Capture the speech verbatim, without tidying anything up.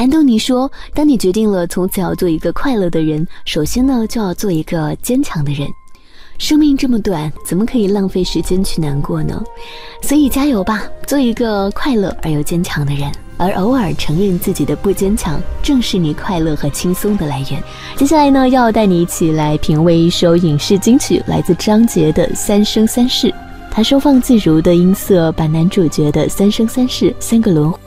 安东尼说，当你决定了从此要做一个快乐的人，首先呢就要做一个坚强的人。生命这么短，怎么可以浪费时间去难过呢？所以加油吧，做一个快乐而又坚强的人。而偶尔承认自己的不坚强，正是你快乐和轻松的来源。接下来呢，要带你一起来品味一首影视金曲，来自张杰的《三生三世》。他收放自如的音色，把男主角的三生三世三个轮回